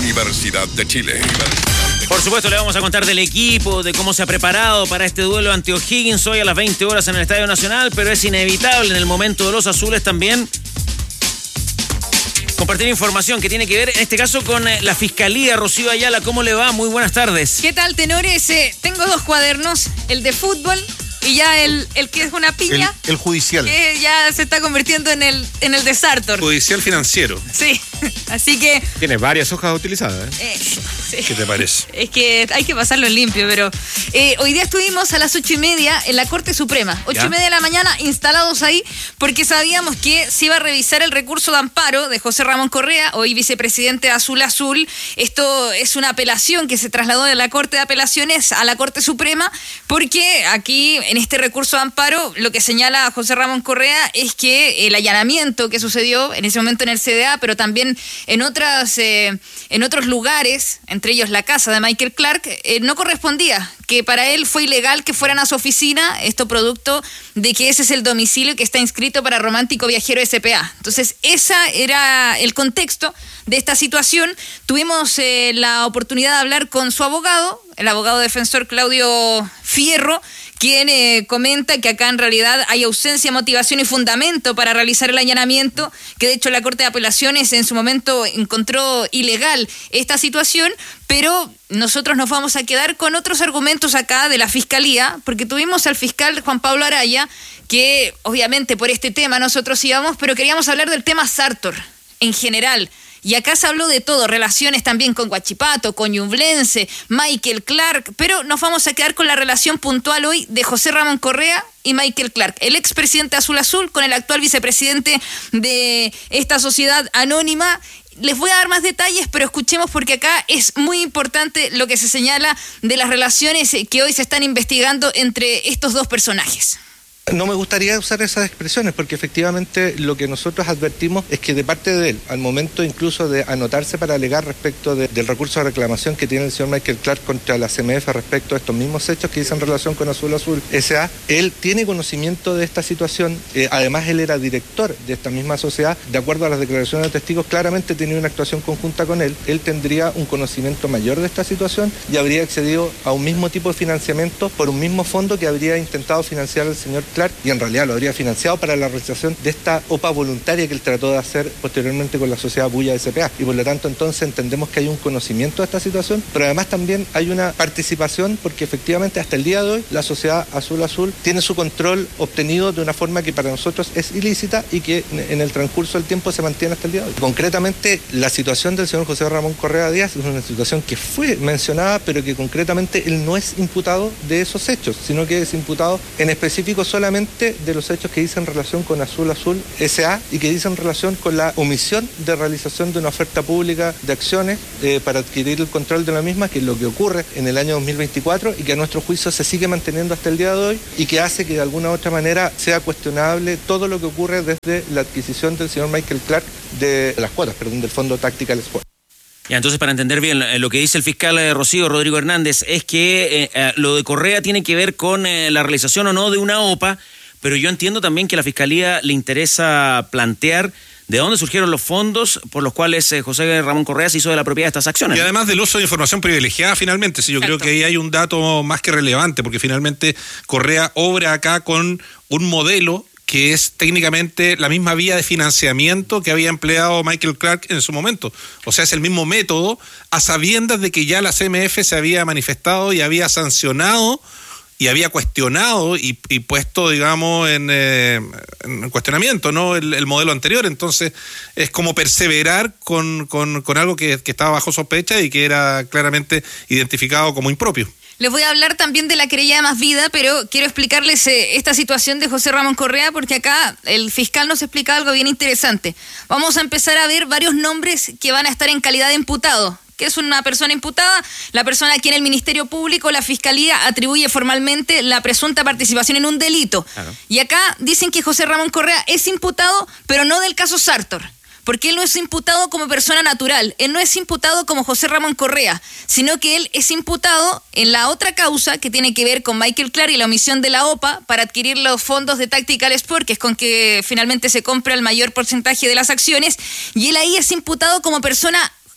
Universidad de Chile. Por supuesto, le vamos a contar del equipo, de cómo se ha preparado para este duelo ante O'Higgins hoy a las 20 horas en el Estadio Nacional, pero es inevitable en el momento de los azules también compartir información que tiene que ver, en este caso, con la Fiscalía. Rocío Ayala, ¿cómo le va? Muy buenas tardes. ¿Qué tal, tenores? Tengo dos cuadernos, el de fútbol y ya el que es una piña. El judicial. Que ya se está convirtiendo en el de Sartor. Judicial financiero. Sí, así que... Tiene varias hojas utilizadas, sí. ¿Qué te parece? Es que hay que pasarlo en limpio, pero hoy día estuvimos a las 8:30 en la Corte Suprema. 8:30 de la mañana instalados ahí porque sabíamos que se iba a revisar el recurso de amparo de José Ramón Correa, hoy vicepresidente de Azul Azul. Esto es una apelación que se trasladó de la Corte de Apelaciones a la Corte Suprema porque aquí, en este recurso de amparo, lo que señala José Ramón Correa es que el allanamiento que sucedió en ese momento en el CDA, pero también en otros lugares, entre ellos la casa de Michael Clark, no correspondía, que para él fue ilegal que fueran a su oficina, esto producto de que ese es el domicilio que está inscrito para Romántico Viajero S.p.A. Entonces, ese era el contexto de esta situación. Tuvimos la oportunidad de hablar con su abogado, el abogado defensor Claudio Fierro, quien comenta que acá en realidad hay ausencia, motivación y fundamento para realizar el allanamiento, que de hecho la Corte de Apelaciones en su momento encontró ilegal esta situación, pero nosotros nos vamos a quedar con otros argumentos acá de la Fiscalía, porque tuvimos al fiscal Juan Pablo Araya, que obviamente por este tema nosotros íbamos, pero queríamos hablar del tema Sartor en general. Y acá se habló de todo, relaciones también con Huachipato, con Ñublense, Michael Clark, pero nos vamos a quedar con la relación puntual hoy de José Ramón Correa y Michael Clark, el expresidente Azul Azul con el actual vicepresidente de esta sociedad anónima. Les voy a dar más detalles, pero escuchemos porque acá es muy importante lo que se señala de las relaciones que hoy se están investigando entre estos dos personajes. No me gustaría usar esas expresiones porque efectivamente lo que nosotros advertimos es que de parte de él, al momento incluso de anotarse para alegar respecto del recurso de reclamación que tiene el señor Michael Clark contra la CMF respecto a estos mismos hechos que dicen relación con Azul Azul S.A., él tiene conocimiento de esta situación, además él era director de esta misma sociedad, de acuerdo a las declaraciones de testigos, claramente tenía una actuación conjunta con él tendría un conocimiento mayor de esta situación y habría accedido a un mismo tipo de financiamiento por un mismo fondo que habría intentado financiar el señor Clark y en realidad lo habría financiado para la realización de esta OPA voluntaria que él trató de hacer posteriormente con la sociedad Bulla S.p.A. Y por lo tanto entonces entendemos que hay un conocimiento de esta situación, pero además también hay una participación porque efectivamente hasta el día de hoy la sociedad Azul Azul tiene su control obtenido de una forma que para nosotros es ilícita y que en el transcurso del tiempo se mantiene hasta el día de hoy. Concretamente la situación del señor José Ramón Correa Díaz es una situación que fue mencionada pero que concretamente él no es imputado de esos hechos, sino que es imputado en específico solamente de los hechos que dicen relación con Azul Azul S.A. y que dicen relación con la omisión de realización de una oferta pública de acciones para adquirir el control de la misma, que es lo que ocurre en el año 2024 y que a nuestro juicio se sigue manteniendo hasta el día de hoy y que hace que de alguna u otra manera sea cuestionable todo lo que ocurre desde la adquisición del señor Michael Clark de las cuotas, del Fondo Tactical Sport. Ya, entonces, para entender bien, lo que dice el fiscal Rocío Rodrigo Hernández es que lo de Correa tiene que ver con la realización o no de una OPA, pero yo entiendo también que a la Fiscalía le interesa plantear de dónde surgieron los fondos por los cuales José Ramón Correa se hizo de la propiedad de estas acciones. Y además del uso de información privilegiada, finalmente. Sí, yo creo que ahí hay un dato más que relevante, porque finalmente Correa obra acá con un modelo que es técnicamente la misma vía de financiamiento que había empleado Michael Clark en su momento. O sea, es el mismo método, a sabiendas de que ya la CMF se había manifestado y había sancionado y había cuestionado y puesto, digamos, en cuestionamiento, ¿no? El modelo anterior. Entonces, es como perseverar con algo que estaba bajo sospecha y que era claramente identificado como impropio. Les voy a hablar también de la querella de Más Vida, pero quiero explicarles esta situación de José Ramón Correa, porque acá el fiscal nos explica algo bien interesante. Vamos a empezar a ver varios nombres que van a estar en calidad de imputado. ¿Qué es una persona imputada? La persona a quien el Ministerio Público, la Fiscalía, atribuye formalmente la presunta participación en un delito. Claro. Y acá dicen que José Ramón Correa es imputado, pero no del caso Sartor. Porque él no es imputado como persona natural, él no es imputado como José Ramón Correa, sino que él es imputado en la otra causa que tiene que ver con Michael Clark y la omisión de la OPA para adquirir los fondos de Tactical Sport, que es con que finalmente se compra el mayor porcentaje de las acciones, y él ahí es imputado como persona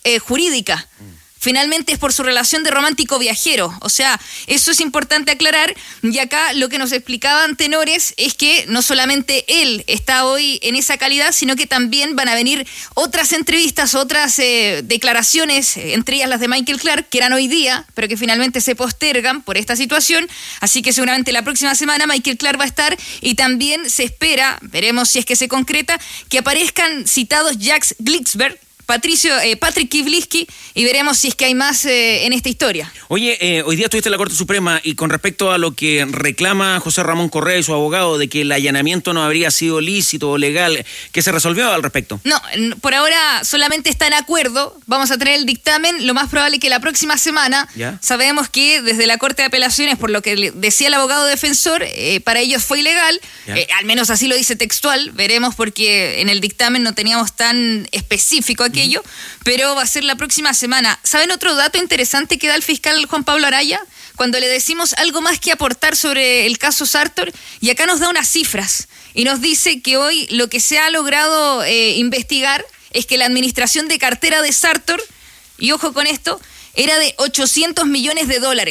jurídica. Finalmente es por su relación de romántico viajero. O sea, eso es importante aclarar. Y acá lo que nos explicaban tenores es que no solamente él está hoy en esa calidad, sino que también van a venir otras entrevistas, otras declaraciones, entre ellas las de Michael Clark, que eran hoy día, pero que finalmente se postergan por esta situación. Así que seguramente la próxima semana Michael Clark va a estar, y también se espera, veremos si es que se concreta, que aparezcan citados Jack Glicksberg, Patrick Kivlisky, y veremos si es que hay más en esta historia. Oye, hoy día estuviste en la Corte Suprema, y con respecto a lo que reclama José Ramón Correa y su abogado de que el allanamiento no habría sido lícito o legal, ¿qué se resolvió al respecto? No, por ahora solamente está en acuerdo. Vamos a tener el dictamen, lo más probable que la próxima semana. ¿Ya? Sabemos que desde la Corte de Apelaciones, por lo que decía el abogado defensor, para ellos fue ilegal, al menos así lo dice textual, veremos, porque en el dictamen no teníamos tan específico aquello, pero va a ser la próxima semana. ¿Saben otro dato interesante que da el fiscal Juan Pablo Araya? Cuando le decimos algo más que aportar sobre el caso Sartor, y acá nos da unas cifras, y nos dice que hoy lo que se ha logrado investigar es que la administración de cartera de Sartor, y ojo con esto, era de $800 millones,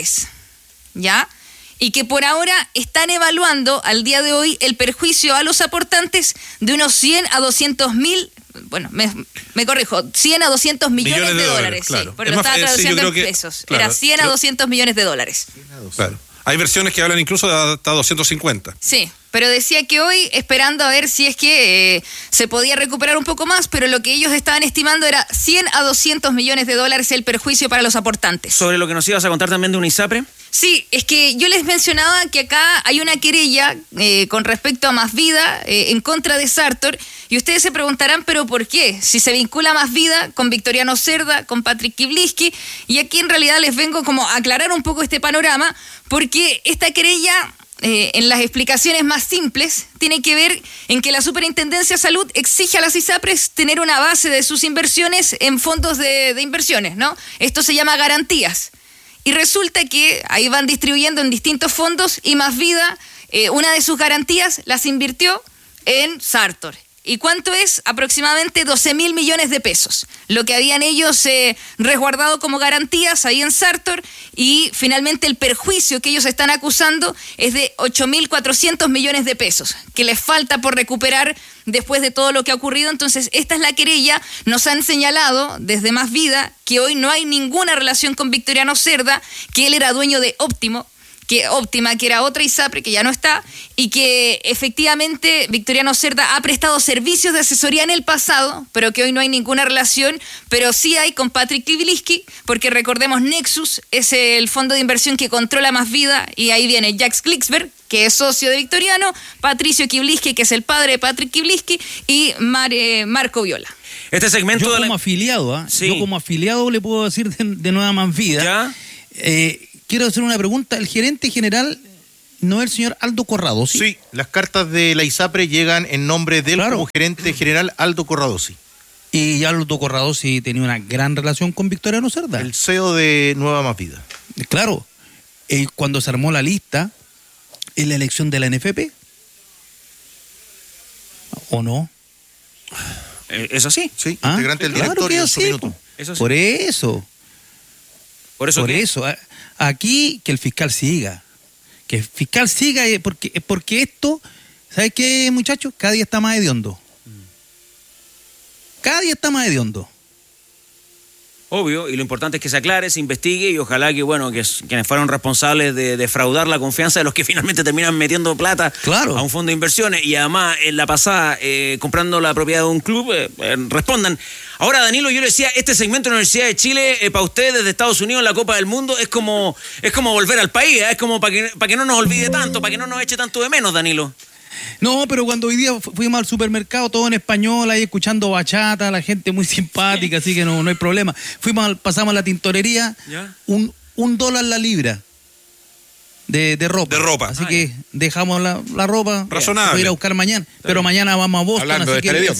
¿ya? Y que por ahora están evaluando al día de hoy el perjuicio a los aportantes de unos 100 a 200 mil, bueno, me corrijo, 100 a 200 millones de dólares, claro. Sí, pero lo estaba traduciendo en pesos. Claro, era 100 a 200 millones de dólares. Claro. Hay versiones que hablan incluso de hasta 250. Sí, pero decía que hoy, esperando a ver si es que se podía recuperar un poco más, pero lo que ellos estaban estimando era 100 a 200 millones de dólares el perjuicio para los aportantes. ¿Sobre lo que nos ibas a contar también de un ISAPRE? Sí, es que yo les mencionaba que acá hay una querella con respecto a Más Vida en contra de Sartor, y ustedes se preguntarán, ¿pero por qué? Si se vincula Más Vida con Victoriano Cerda, con Patrick Kivlisky, y aquí en realidad les vengo como a aclarar un poco este panorama, porque esta querella, en las explicaciones más simples, tiene que ver en que la Superintendencia de Salud exige a las ISAPRES tener una base de sus inversiones en fondos de inversiones, ¿no? Esto se llama garantías. Y resulta que ahí van distribuyendo en distintos fondos, y Más Vida, una de sus garantías las invirtió en Sartor. ¿Y cuánto es? Aproximadamente 12.000 millones de pesos. Lo que habían ellos resguardado como garantías ahí en Sartor, y finalmente el perjuicio que ellos están acusando es de 8.400 millones de pesos, que les falta por recuperar después de todo lo que ha ocurrido. Entonces, esta es la querella. Nos han señalado desde Más Vida que hoy no hay ninguna relación con Victoriano Cerda, que él era dueño de Óptima, que era otra ISAPRE que ya no está, y que efectivamente Victoriano Cerda ha prestado servicios de asesoría en el pasado, pero que hoy no hay ninguna relación, pero sí hay con Patrick Kivlisky, porque recordemos, Nexus es el fondo de inversión que controla Más Vida, y ahí viene Jack Glicksberg, que es socio de Victoriano, Patricio Kivlisky, que es el padre de Patrick Kivlisky, y Marco Viola. Este segmento yo como afiliado, sí. Yo como afiliado le puedo decir de Nueva Más Vida. ¿Ya? Quiero hacer una pregunta. El gerente general no es el señor Aldo Corradosi. Sí, las cartas de la ISAPRE llegan en nombre del como gerente general Aldo Corradosi. Y Aldo Corradosi tenía una gran relación con Victoriano Cerda. El CEO de Nueva Más Vida. Claro. Cuando se armó la lista en la elección de la NFP. ¿O no? ¿Es así? Sí, integrante del directorio en su minuto. Eso sí. Por eso. Por eso. Aquí que el fiscal siga. Que el fiscal siga, porque esto, ¿sabes qué, muchachos? Cada día está más hediondo. Cada día está más hediondo. Obvio, y lo importante es que se aclare, se investigue, y ojalá que, bueno, que quienes fueron responsables de defraudar la confianza de los que finalmente terminan metiendo plata a un fondo de inversiones, y además en la pasada comprando la propiedad de un club, respondan. Ahora, Danilo, yo le decía, este segmento de la Universidad de Chile, para ustedes desde Estados Unidos en la Copa del Mundo, es como volver al país, es como para que no nos olvide tanto, para que no nos eche tanto de menos, Danilo. No, pero cuando hoy día fuimos al supermercado, todo en español, ahí escuchando bachata, la gente muy simpática, así que no hay problema. Pasamos a la tintorería, $1 la libra de ropa. De ropa. Así que dejamos la ropa. Razonable. Voy a ir a buscar mañana, pero mañana vamos a Boston. Hablando así de que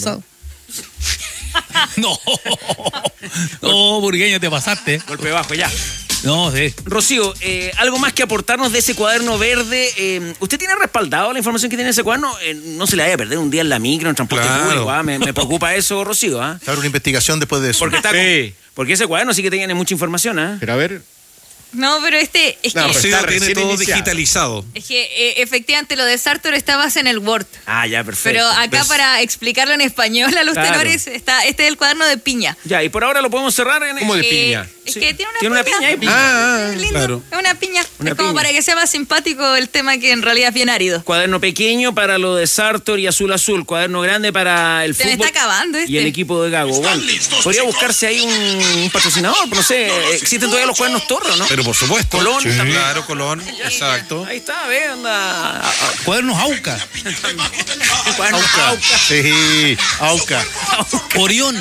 ¿no? No, burgueño, te pasaste. Golpe bajo, ya. No, sí. Rocío, algo más que aportarnos de ese cuaderno verde. ¿Usted tiene respaldado la información que tiene ese cuaderno? No se le vaya a perder un día en la micro, en transporte público. Me preocupa eso, Rocío. Claro, una investigación después de eso. Porque ese cuaderno sí que tiene mucha información. Pero a ver... No, pero es que... Rocío tiene todo digitalizado. Es que efectivamente lo de Sartor está más en el Word. Ya, perfecto. Pero acá para explicarlo en español a los tenores, este es el cuaderno de piña. Ya, y por ahora lo podemos cerrar en... ¿Cómo de piña? Es que tiene una piña ahí. Es lindo. Claro. Es una piña. Es como para que sea más simpático el tema, que en realidad es bien árido. Cuaderno pequeño para lo de Sartor y Azul Azul. Cuaderno grande para el Se fútbol. me está acabando y el equipo de Gago. Bueno, podría buscarse ahí un patrocinador, no sé. Existen todavía los cuadernos Torro, ¿no? Pero por supuesto. Colón también. Claro, Colón. Exacto. Ahí está, ve, anda. Cuadernos Auca. Cuadernos Auca. Sí, Auca. Orión.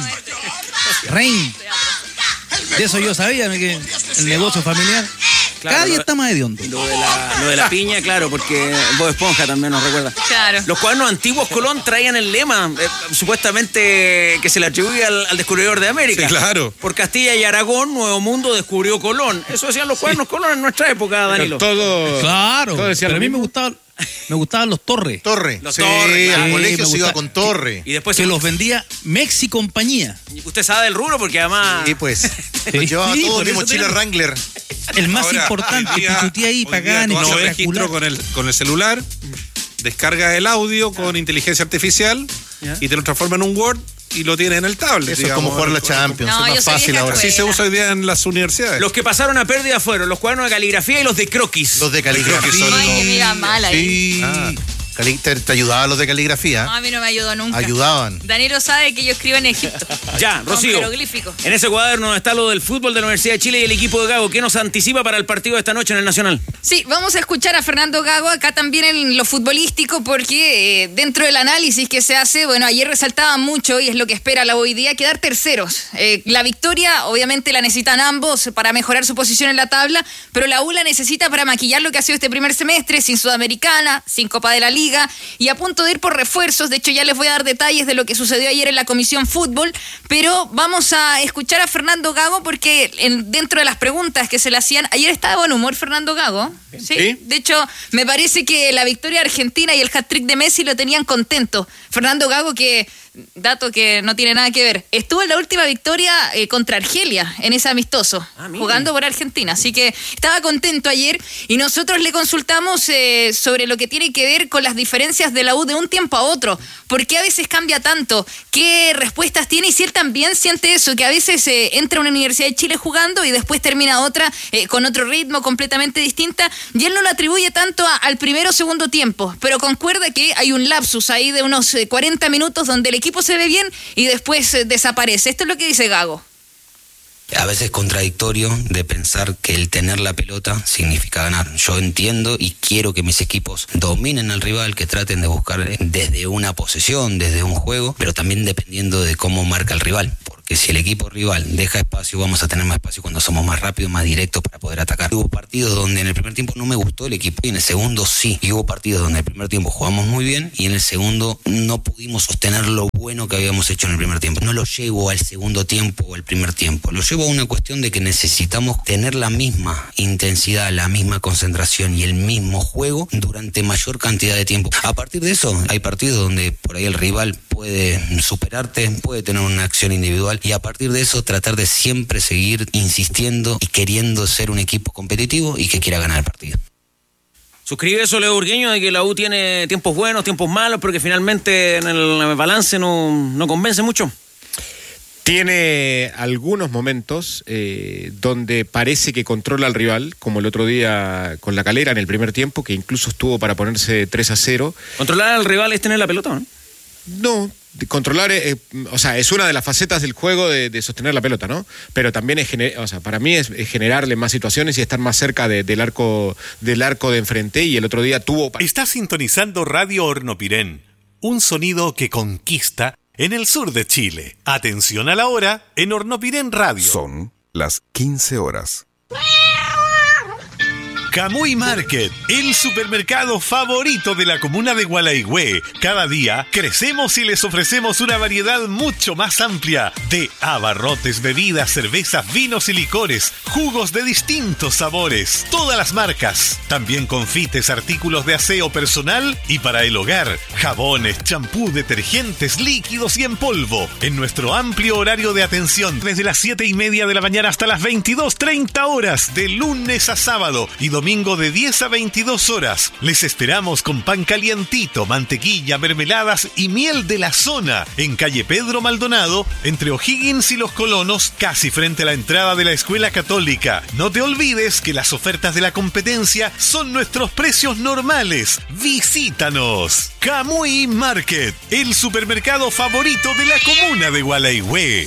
Rein. De eso yo sabía, que el negocio familiar. Claro, cada día está más hediondo. Lo de la piña, claro, porque Bob Esponja también nos recuerda. Claro. Los cuadernos antiguos Colón traían el lema, supuestamente, que se le atribuye al descubridor de América. Sí, claro. Por Castilla y Aragón, Nuevo Mundo descubrió Colón. Eso decían los cuadernos Colón en nuestra época, Danilo. Claro. todo decía Pero lo a mí mismo. me gustaban los Torres. Los Sí, Torres, claro. al colegio me se iba gusta. con Torre. Y después Que los vendía Mexi Compañía. usted sabe del rubro porque además... Sí, pues. Llevaba Sí, todo por mi eso mochila tenemos. Wrangler. El más Ahora, importante, hoy día- pichutía ahí, hoy día pagaban tú haces espectacular. registro con el celular, descarga el audio con inteligencia artificial y te lo transforma en un Word y lo tienes en el tablet. Eso es como jugar la Champions. No, es yo más soy fácil vieja ahora. escuela. Así se usa hoy día en las universidades. Los que pasaron a pérdida fueron los cuadernos de caligrafía y los de croquis. Los de caligrafía. Ay, que me iba mal ahí. Sí. Te ayudaban los de caligrafía. No, a mí no me ayudó nunca. Ayudaban. Danilo sabe que yo escribo en Egipto. Ya, Con Rocío. jeroglíficos. En ese cuaderno está lo del fútbol de la Universidad de Chile y el equipo de Gago. ¿Qué nos anticipa para el partido de esta noche en el Nacional? Sí, vamos a escuchar a Fernando Gago acá también en lo futbolístico, porque dentro del análisis que se hace, bueno, ayer resaltaba mucho y es lo que espera la hoy día, quedar terceros. La victoria obviamente la necesitan ambos para mejorar su posición en la tabla, pero la U la necesita para maquillar lo que ha sido este primer semestre, sin Sudamericana, sin Copa de la Liga y a punto de ir por refuerzos. De hecho, ya les voy a dar detalles de lo que sucedió ayer en la Comisión Fútbol, pero vamos a escuchar a Fernando Gago porque dentro de las preguntas que se le hacían, ayer estaba de buen humor Fernando Gago. ¿Sí? De hecho, me parece que la victoria argentina y el hat-trick de Messi lo tenían contento. Fernando Gago, que, dato que no tiene nada que ver, estuvo en la última victoria contra Argelia, en ese amistoso, jugando por Argentina. Así que estaba contento ayer y nosotros le consultamos sobre lo que tiene que ver con las diferencias de la U de un tiempo a otro. ¿Por qué a veces cambia tanto? ¿Qué respuestas tiene? Y si él también siente eso, que a veces entra a una Universidad de Chile jugando y después termina otra con otro ritmo completamente distinta. Y él no lo atribuye tanto al primero o segundo tiempo, pero concuerda que hay un lapsus ahí de unos 40 minutos donde el equipo se ve bien y después desaparece. Esto es lo que dice Gago. A veces contradictorio de pensar que el tener la pelota significa ganar. Yo entiendo y quiero que mis equipos dominen al rival, que traten de buscar desde una posesión, desde un juego, pero también dependiendo de cómo marca el rival. Porque si el equipo rival deja espacio, vamos a tener más espacio cuando somos más rápidos, más directos para poder atacar. Hubo partidos donde en el primer tiempo no me gustó el equipo y en el segundo sí. Y hubo partidos donde en el primer tiempo jugamos muy bien y en el segundo no pudimos sostener lo bueno que habíamos hecho en el primer tiempo. No lo llevo al segundo tiempo o al primer tiempo. Lo llevo a una cuestión de que necesitamos tener la misma intensidad, la misma concentración y el mismo juego durante mayor cantidad de tiempo. A partir de eso, hay partidos donde por ahí el rival puede superarte, puede tener una acción individual y a partir de eso tratar de siempre seguir insistiendo y queriendo ser un equipo competitivo y que quiera ganar el partido. ¿Suscribe eso, Leo Urgueño, de que la U tiene tiempos buenos, tiempos malos, porque finalmente en el balance no convence mucho? Tiene algunos momentos donde parece que controla al rival, como el otro día con la Calera en el primer tiempo, que incluso estuvo para ponerse 3-0. ¿Controlar al rival es tener la pelota, no? No, controlar, o sea, es una de las facetas del juego de sostener la pelota, ¿no? Pero también para mí es generarle más situaciones y estar más cerca del arco de enfrente. Y el otro día tuvo... Está sintonizando Radio Hornopirén, un sonido que conquista en el sur de Chile. Atención a la hora en Hornopirén Radio. Son las 15 horas. Camuy Market, el supermercado favorito de la comuna de Gualaigüe. Cada día crecemos y les ofrecemos una variedad mucho más amplia de abarrotes, bebidas, cervezas, vinos y licores, jugos de distintos sabores, todas las marcas. También confites, artículos de aseo personal y para el hogar, jabones, champú, detergentes, líquidos y en polvo. En nuestro amplio horario de atención, desde las 7:30 de la mañana hasta las 22:30 horas, de lunes a sábado y domingo de 10 a 22 horas. Les esperamos con pan calientito, mantequilla, mermeladas y miel de la zona, en calle Pedro Maldonado, entre O'Higgins y Los Colonos, casi frente a la entrada de la Escuela Católica. No te olvides que las ofertas de la competencia son nuestros precios normales. Visítanos. Camuy Market, el supermercado favorito de la comuna de Gualaigüe.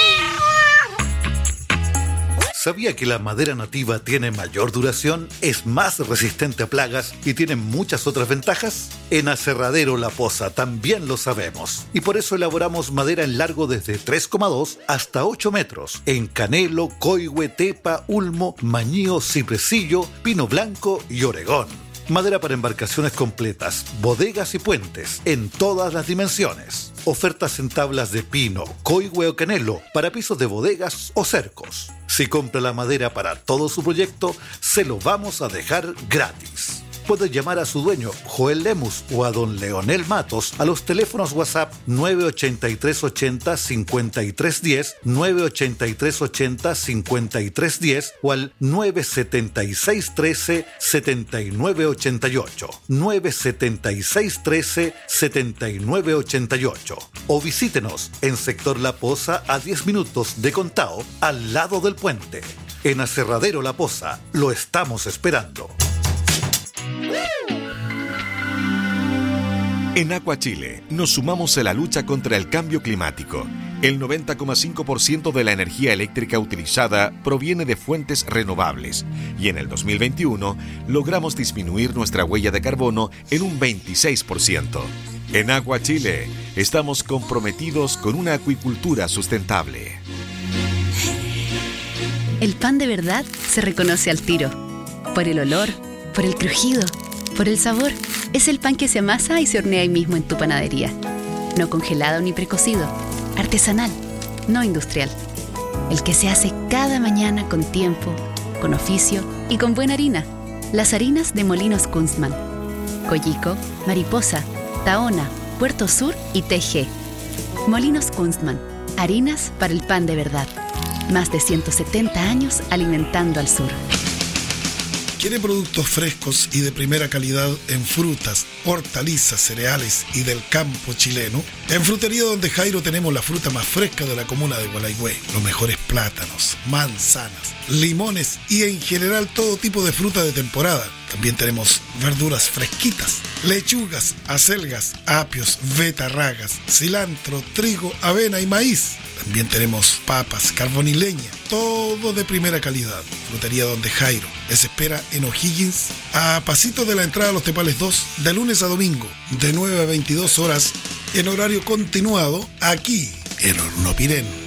¿Sabía que la madera nativa tiene mayor duración, es más resistente a plagas y tiene muchas otras ventajas? En Aserradero La Poza también lo sabemos y por eso elaboramos madera en largo desde 3,2 hasta 8 metros en canelo, coigüe, tepa, ulmo, mañío, cipresillo, pino blanco y oregón. Madera para embarcaciones completas, bodegas y puentes en todas las dimensiones. Ofertas en tablas de pino, coigüe o canelo para pisos de bodegas o cercos. Si compra la madera para todo su proyecto, se lo vamos a dejar gratis. Puede llamar a su dueño, Joel Lemus, o a don Leonel Matos a los teléfonos WhatsApp 98380-5310, 98380-5310 o al 97613-7988, 97613-7988. O visítenos en Sector La Poza a 10 minutos de Contao, al lado del puente. En Aserradero La Poza, lo estamos esperando. En Aqua Chile nos sumamos a la lucha contra el cambio climático. El 90,5% de la energía eléctrica utilizada proviene de fuentes renovables y en el 2021 logramos disminuir nuestra huella de carbono en un 26%. En Aqua Chile estamos comprometidos con una acuicultura sustentable. El pan de verdad se reconoce al tiro, por el olor, por el crujido, por el sabor. Es el pan que se amasa y se hornea ahí mismo en tu panadería. No congelado ni precocido, artesanal, no industrial. El que se hace cada mañana con tiempo, con oficio y con buena harina. Las harinas de Molinos Kunstmann. Coyico, Mariposa, Tahona, Puerto Sur y TG. Molinos Kunstmann. Harinas para el pan de verdad. Más de 170 años alimentando al sur. ¿Quiere productos frescos y de primera calidad en frutas, hortalizas, cereales y del campo chileno? En Frutería Donde Jairo tenemos la fruta más fresca de la comuna de Gualaigüe. Los mejores plátanos, manzanas, limones y en general todo tipo de fruta de temporada. También tenemos verduras fresquitas, lechugas, acelgas, apios, betarragas, cilantro, trigo, avena y maíz. También tenemos papas, carbón y leña, todo de primera calidad. Frutería Donde Jairo les espera en O'Higgins, a pasito de la entrada a Los Tepales 2, de lunes a domingo, de 9 a 22 horas, en horario continuado, aquí en Hornopirén.